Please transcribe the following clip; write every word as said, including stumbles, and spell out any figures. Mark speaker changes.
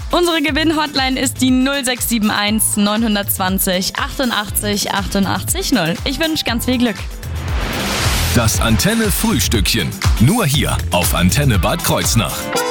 Speaker 1: Unsere Gewinn-Hotline ist die null sechs sieben eins neun zwei null achtundachtzig achtundachtzig null. Ich wünsche ganz viel Glück.
Speaker 2: Das Antenne-Frühstückchen. Nur hier auf Antenne Bad Kreuznach.